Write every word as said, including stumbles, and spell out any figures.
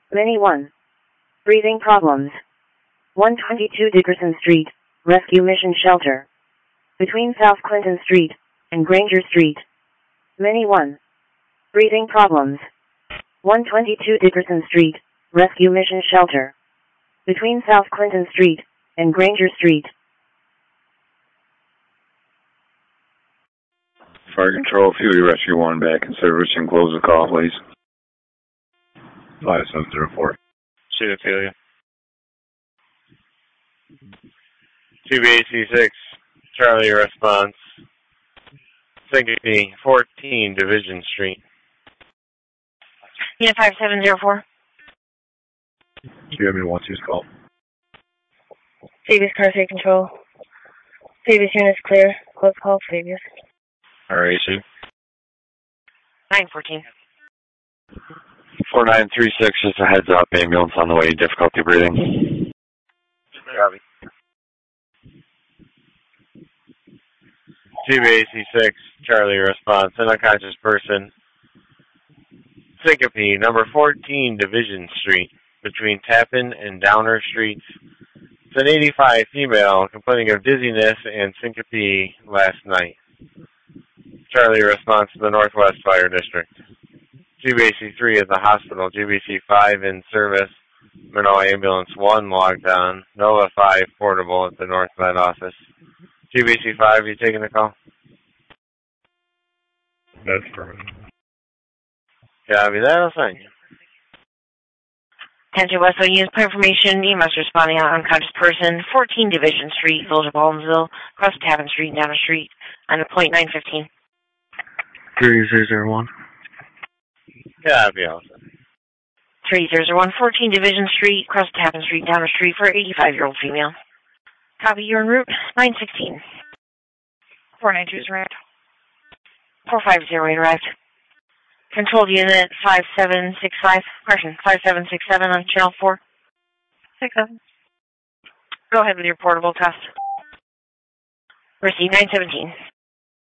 Many one. Breathing problems. one twenty-two Dickerson Street, Rescue Mission Shelter. Between South Clinton Street and Granger Street. Many one. Breathing problems. one twenty-two Dickerson Street, Rescue Mission Shelter. Between South Clinton Street and Granger Street. Fire Control, Fury Rescue one back in service and close the call, please. five seven zero four. Shoot Ophelia. two B A C six, Charlie response. Syncope, fourteen Division Street. Unit five seven zero four. Do you have any one two's call? Fabius car safe control. Fabius units clear. Close call, Fabius. R A C. nine fourteen. four nine three six, just a heads up, ambulance on the way, difficulty breathing. Copy. two B A C six, Charlie response, an unconscious person. Syncope, number fourteen Division Street, between Tappan and Downer Streets. It's an eighty-five female complaining of dizziness and syncope last night. Charlie response to the Northwest Fire District. G B A C three at the hospital, G B C five in service, Minoa Ambulance one logged on, Nova five portable at the North Med office. G B C five, you taking the call? That's perfect. Copy that, I'll sign you. Attention Westwood units, point information, E M S responding on unconscious person, fourteen Division Street, Village of Baldwinsville, across Tappan Street and Downer Street, on a point nine fifteen. three zero zero one. Copy, I'll sign you. three zero zero one, fourteen Division Street, across Tappan Street, Downer Street, for eighty-five-year-old female. Copy, you're en route, nine sixteen. four nine two is arrived. four five zero eight arrived. Controlled unit five seven six five, correction, five seven six seven on channel four. six seven. Go ahead with your portable test. Receive nine seventeen.